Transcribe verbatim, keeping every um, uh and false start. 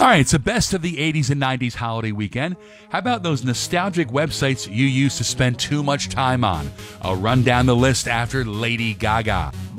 All right, so best of the eighties and nineties holiday weekend. How about those nostalgic websites you used to spend too much time on? I'll run down the list after Lady Gaga.